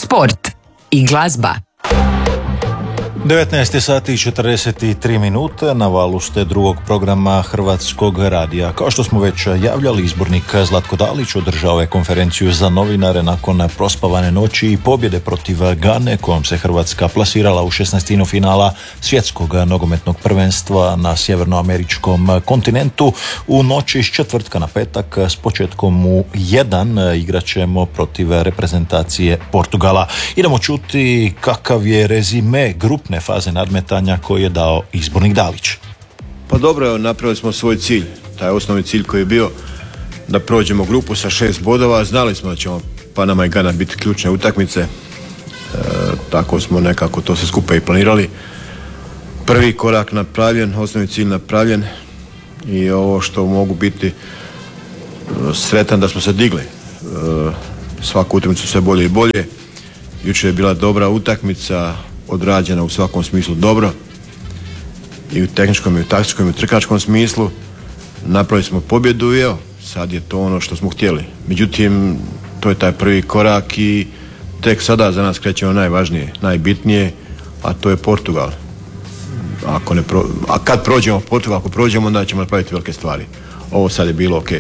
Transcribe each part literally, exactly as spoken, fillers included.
sport i glazba. devetnaest sati i četrdeset tri minute, na valu ste drugog programa Hrvatskog radija. Kao što smo već javljali, izbornik Zlatko Dalić održao je konferenciju za novinare nakon prospavane noći i pobjede protiv Gane, kojom se Hrvatska plasirala u šesnaestinu finala svjetskog nogometnog prvenstva na sjevernoameričkom kontinentu. U noći iz četvrtka na petak s početkom u jedan igrat ćemo protiv reprezentacije Portugala. Idemo čuti kakav je rezime grupne faze nadmetanja koji je dao izbornik Dalić. Pa dobro, napravili smo svoj cilj. Taj osnovni cilj koji je bio da prođemo grupu sa šest bodova. Znali smo da ćemo Panama i Gana biti ključne utakmice. E, tako smo nekako to sve skupa i planirali. Prvi korak napravljen, osnovni cilj napravljen i ovo što mogu biti sretan da smo se digli. E, svaku utakmicu sve bolje i bolje. Jučer je bila dobra utakmica, odrađena u svakom smislu dobro, i u tehničkom, i u taktičkom, i u trkačkom smislu. Napravili smo pobjedu i evo, sad je to ono što smo htjeli. Međutim, to je taj prvi korak i tek sada za nas kreće ono najvažnije, najbitnije, a to je Portugal. Ako ne pro... A kad prođemo Portugal, ako prođemo, onda ćemo napraviti velike stvari. Ovo sad je bilo ok.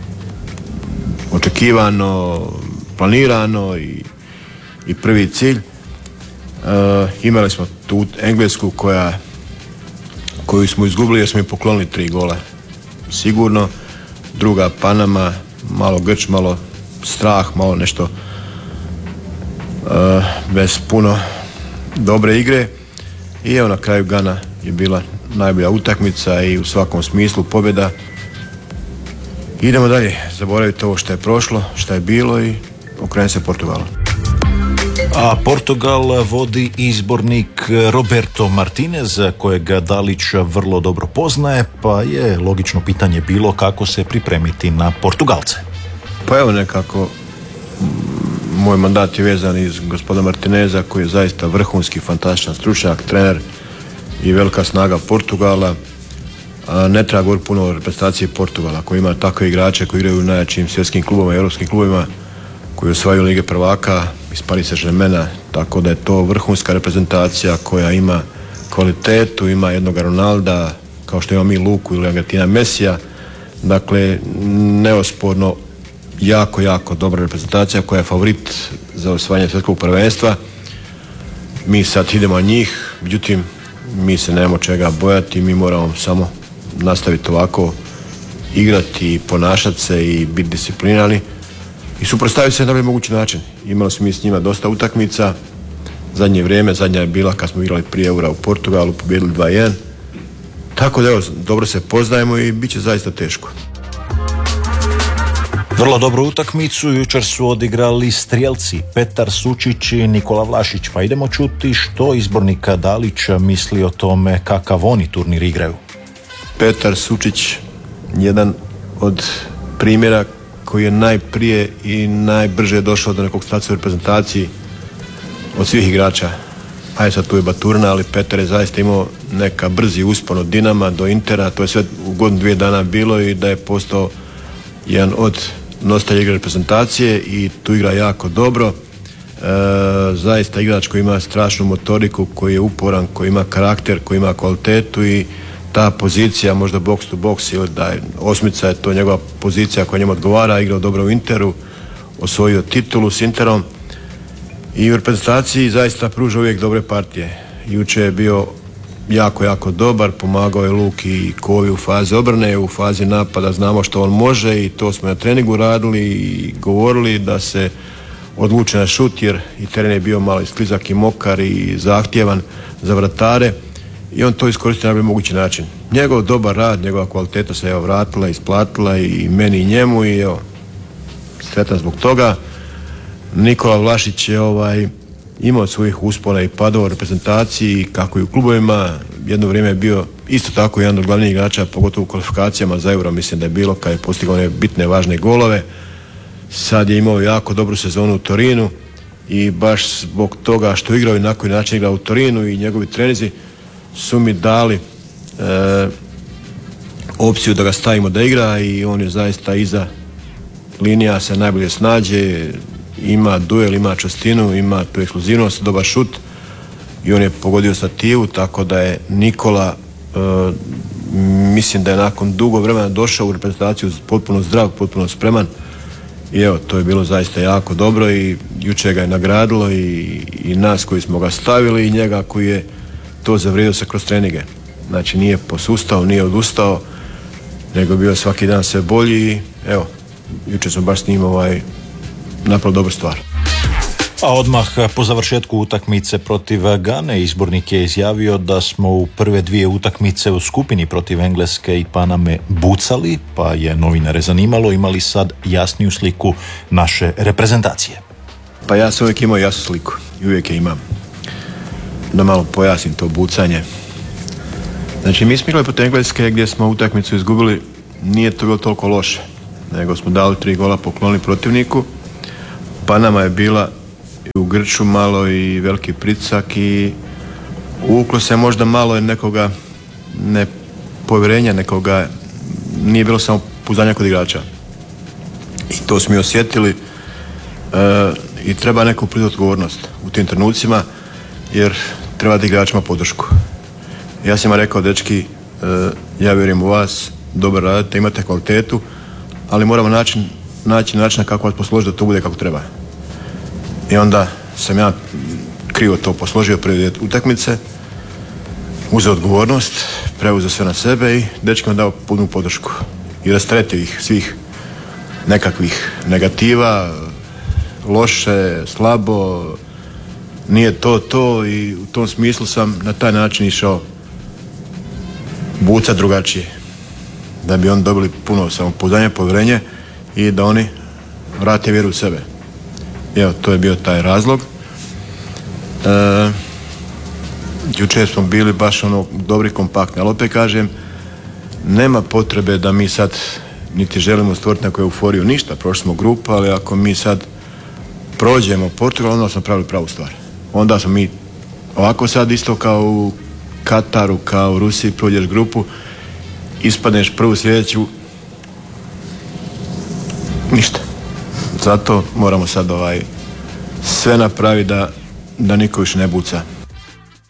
Očekivano, planirano i, i prvi cilj. Uh, imali smo tu Englesku koja, koju smo izgubili jer smo im poklonili tri gola sigurno. Druga Panama, malo grč, malo strah, malo nešto uh, bez puno dobre igre. I evo na kraju Gana je bila najbolja utakmica i u svakom smislu pobjeda. Idemo dalje, zaboravite ovo što je prošlo, što je bilo i okrenuti se Portugalu. A Portugal vodi izbornik Roberto Martinez, kojega Dalić vrlo dobro poznaje, pa je logično pitanje bilo kako se pripremiti na Portugalce. Pa evo nekako, moj mandat je vezan iz gospodina Martineza, koji je zaista vrhunski, fantastičan stručnjak, trener i velika snaga Portugala. A ne treba govoriti puno o reprezentaciji Portugala, koji ima takve igrače koji igraju u najjačim svjetskim klubovima i europskim klubovima, koji osvajaju Lige prvaka iz Paris Saint-Germaina, tako da je to vrhunska reprezentacija koja ima kvalitetu, ima jednog Ronalda, kao što ima mi Luku ili Argentina Mesija. Dakle, neosporno jako, jako dobra reprezentacija koja je favorit za osvajanje svjetskog prvenstva. Mi sad idemo na njih, međutim, mi se nemamo čega bojati, mi moramo samo nastaviti ovako, igrati i ponašati se i biti disciplinirani i suprotstaviti se na najbolji mogući način. Imali smo mi s njima dosta utakmica, zadnje vrijeme, zadnja je bila kad smo igrali prije Eura u Portugalu, pobijedili dva jedan. Tako da evo, dobro se poznajemo i bit će zaista teško. Vrlo dobru utakmicu jučer su odigrali strijelci Petar Sučić i Nikola Vlašić, pa idemo čuti što izbornika Dalić misli o tome kakav oni turnir igraju. Petar Sučić, jedan od primjera koji je najprije i najbrže došao do nekog statusa u reprezentaciji od svih igrača. Ajde sad tu je Baturna, ali Petar je zaista imao neka brzi uspon od Dinama do Intera, to je sve u godinu dvije dana bilo i da je postao jedan od nositelja igre reprezentacije i tu igra jako dobro. E, zaista igrač koji ima strašnu motoriku, koji je uporan, koji ima karakter, koji ima kvalitetu i ta pozicija, možda box to box ili da je osmica, je to njegova pozicija koja njemu odgovara, igrao dobro u Interu, osvojio titulu s Interom i u reprezentaciji zaista pruža uvijek dobre partije. Juče je bio jako, jako dobar, pomagao je Luki i Kovi u fazi obrane, u fazi napada znamo što on može i to smo na treningu radili i govorili da se odluče na šut jer i teren je bio malo sklizak i mokar i zahtjevan za vratare i on to iskoristio na najbolji mogući način. Njegov dobar rad, njegova kvaliteta se evo vratila, isplatila i meni i njemu i evo, sretan zbog toga. Nikola Vlašić je ovaj, imao svojih uspona i padova u reprezentaciji, kako i u klubovima. Jedno vrijeme je bio isto tako jedan od glavnih igrača, pogotovo u kvalifikacijama za Euro, mislim da je bilo kad je postigao one bitne, važne golove. Sad je imao jako dobru sezonu u Torinu i baš zbog toga što igrao i na koji način igrao u Torinu i njegovi trenizi su mi dali e, opciju da ga stavimo da igra i on je zaista iza linija se najbolje snađe, ima duel, ima čvrstinu, ima tu ekskluzivnost, dobar šut i on je pogodio stativu, tako da je Nikola e, mislim da je nakon dugo vremena došao u reprezentaciju potpuno zdrav, potpuno spreman i evo, to je bilo zaista jako dobro i jučer ga je nagradilo i, i nas koji smo ga stavili i njega koji je to zavrijedio se kroz treninge. Znači nije posustao, nije odustao, nego je bio svaki dan sve bolji i evo, jučer smo baš s njim ovaj, napravili dobru stvar. A odmah po završetku utakmice protiv Gane izbornik je izjavio da smo u prve dvije utakmice u skupini protiv Engleske i Paname bucali, pa je novinare zanimalo imali sad jasniju sliku naše reprezentacije. Pa ja sam uvijek imao jasnu sliku i uvijek je imam. Da malo pojasnim to bucanje. Znači mi smo igrali protiv Engleske gdje smo utakmicu izgubili, nije to bilo toliko loše, nego smo dali tri gola, poklonili protivniku. Panama je bila u grču malo i veliki pritisak i uvuklo se možda malo nekoga nepovjerenja, nekoga, nije bilo samo pouzdanja kod igrača. I to smo mi osjetili e, i treba neku prizvati odgovornost u tim trenucima jer treba da igračima podršku. Ja sam im rekao, dečki, e, ja vjerujem u vas, dobro radite, imate kvalitetu, ali moramo naći, naći načina kako vas posložiti da to bude kako treba. I onda sam ja krivo to posložio prije utakmice, uzeo odgovornost, preuzeo sve na sebe i dečkima dao punu podršku i rasteretio ih svih nekakvih negativa, loše, slabo, nije to to i u tom smislu sam na taj način išao bucat drugačije, da bi oni dobili puno samopouzdanja, povjerenje i da oni vrate vjeru u sebe. Evo, to je bio taj razlog. E, jučer smo bili baš ono dobri, kompaktni, ali opet kažem, nema potrebe da mi sad niti želimo stvoriti neku euforiju, ništa, prošli smo grupu, ali ako mi sad prođemo Portugal, onda smo pravili pravu stvar. Onda smo mi ovako sad isto kao u Kataru, kao u Rusiji, prođeš grupu, ispadneš prvu sljedeću, ništa. Zato moramo sad ovaj sve napraviti da, da niko više ne buca.